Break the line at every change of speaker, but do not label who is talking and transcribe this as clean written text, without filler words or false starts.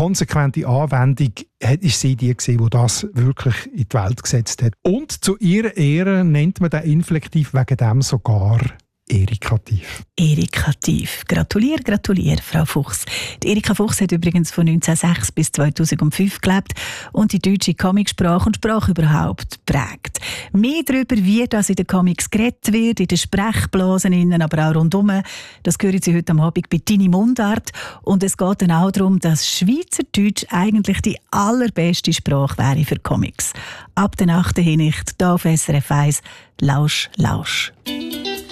konsequente Anwendung ist sie die gewesen, die das wirklich in die Welt gesetzt hat. Und zu ihrer Ehre nennt man den Inflektiv wegen dem sogar Erikativ.
Erikativ. Gratulier, Frau Fuchs. Die Erika Fuchs hat übrigens von 1906 bis 2005 gelebt und die deutsche Comicsprache und Sprache überhaupt prägt. Mehr darüber, wie das in den Comics geredet wird, in den Sprechblasen, aber auch rundum, das hören Sie heute Abend bei «Deine Mundart». Und es geht dann auch darum, dass Schweizerdeutsch eigentlich die allerbeste Sprache wäre für Comics. Ab den 8. Hinnicht, hier auf SRF 1, Lausch, Lausch.